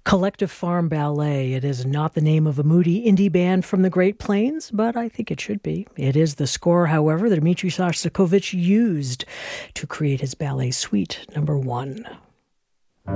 Collective Farm Ballet. It is not the name of a moody indie band from the Great Plains, but I think it should be. It is the score, however, that Dmitri Shostakovich used to create his ballet suite number 1.